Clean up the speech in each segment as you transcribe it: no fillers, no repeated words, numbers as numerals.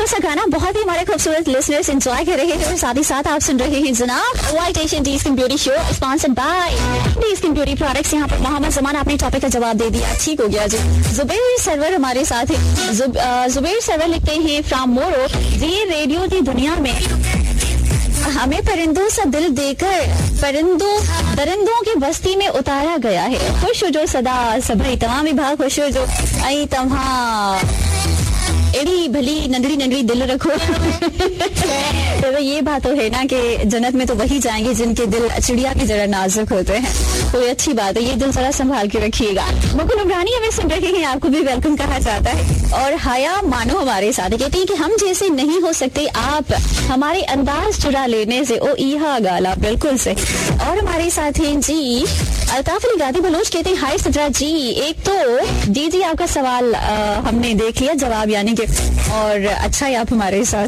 सा गाना बहुत ही हमारे खूबसूरत लिसनर्स एंजॉय कर रहे हैं और साथ ही साथ आप सुन रहे हैं जनाब white Asian D skin beauty show sponsored by D skin beauty products. यहाँ पर मोहम्मद जमान आपने टॉपिक का जवाब दे दिया, ठीक हो गया जी। जुबैर सरवर हमारे साथ है। जुबैर सरवर लिखते हैं फ्रॉम मोरो, ये रेडियो की दुनिया में हमें परिंदों सा दिल देकर दरिंदों की बस्ती में उतारा गया है। खुश हो जो सदा सभई तमाम विभाग खुश हो जो आई तम्हा एड़ी भली नंदड़ी नंदड़ी दिल रखो। तो ये बात तो है ना कि जन्नत में तो वही जाएंगे जिनके दिल चिड़िया की जरा नाजुक होते हैं। तो ये अच्छी बात है, ये दिल जरा संभाल के रखिएगा। मुकुल उमरानी हमें सुन रहे हैं, आपको भी वेलकम कहा जाता है। और हया मानो हमारे साथ कहती है कि हम जैसे नहीं हो सकते आप, हमारे अंदाज चुरा लेने से ओ इहा गाला, बिल्कुल सही। और हमारे साथ हैं जी अल्ताफ अली गादी बलोच कहते हैं हाय सदरा जी, एक तो जी आपका सवाल हमने देख लिया जवाब यानी कि, और अच्छा है आप हमारे साथ।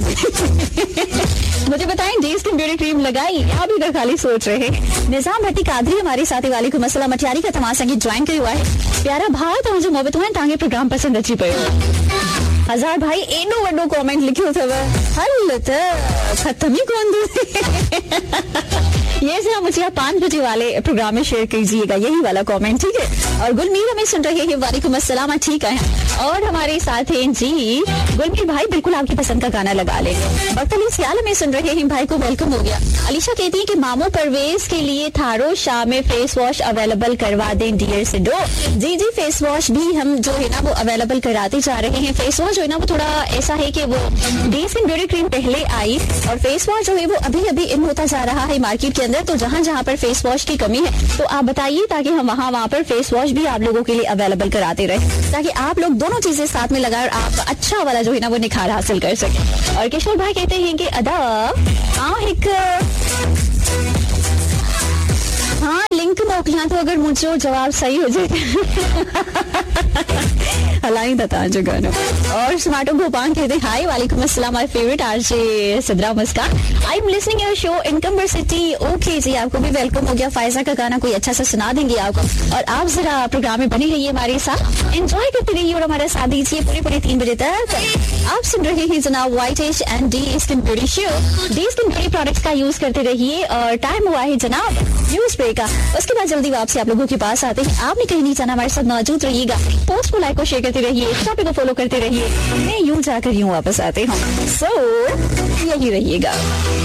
मुझे बताएं डी स्किन ब्यूटी क्रीम लगाई या अभी तक खाली सोच रहे हैं। निजाम भट्टी कादरी हमारे साथ, वालेकुम अस्सलाम। मटियारी का तमाम संगीत ज्वाइन किया हुआ है। प्यारा भाई तो मुझे मोहब्बत हुआ तांगे प्रोग्राम पसंद अच्छी पे हजार भाई एनो वडो कमेंट लिखियो थे हल खत्म ही कौन दूसरी। ये जरा मुझे आप 5 बजे वाले प्रोग्राम में शेयर कीजिएगा यही वाला कमेंट, ठीक है। और गुलमीर हमें सुन रहे हैं, वालेकुम अस्सलाम, ठीक है। और हमारे साथ हैं जी गुलमीर भाई, बिल्कुल आपकी पसंद का गाना लगा लेंगे। और तली सियाल हमें सुन रहे हैं, भाई को वेलकम हो गया। अलीशा कहती है कि मामू परवेज के लिए थारो शाह में फेस वॉश अवेलेबल करवा दें डियर से दो। जी फेस वॉश भी हम जो है ना वो अवेलेबल कराते जा रहे हैं। फेस वॉश जो है ना वो थोड़ा ऐसा है कि वो डी स्किन ब्यूटी क्रीम पहले आई और फेस वॉश जो है वो अभी इन होता जा रहा है मार्केट के अंदर। तो जहाँ पर फेस वॉश की कमी है तो आप बताइए ताकि हम वहाँ पर फेस वॉश भी आप लोगों के लिए अवेलेबल कराते रहे, ताकि आप लोग दोनों चीजें साथ में लगाए और आप अच्छा वाला जो है ना वो निखार हासिल कर सके। और किशोर भाई कहते हैं कि अदा हाँ लिंक मोकलिया तो अगर मुझे जवाब सही हो जाए हलाई बता जो गाना। और स्मार्टो गोपान कहते हाय वालेकुम अस्सलाम, my favourite RJ Sidra Muskan, I am listening your show income city. Okay जी आपको भी वेलकम हो गया। फायजा का गाना कोई अच्छा सा सुना देंगे आपको, और आप जरा प्रोग्राम में बने रहिए हमारे साथ, एंजॉय करते रहिए और हमारा साथ दीजिए पूरे 3 बजे तक। आप सुन रहे हैं जनाब white ash and D skin beauty show. D skin beauty products का यूज करते रहिए और टाइम हुआ है जनाब न्यूज ब्रेक का। उसके बाद जल्दी वापसी आप लोगों के पास आते हैं। आपने कहीं नहीं जाना, हमारे साथ मौजूद रहिएगा। पोस्ट को लाइक और शेयर करते रहिए, टॉपिक को फॉलो करते रहिए। मैं यूं जाकर यूं वापस आते हूँ, सो यही रहिएगा।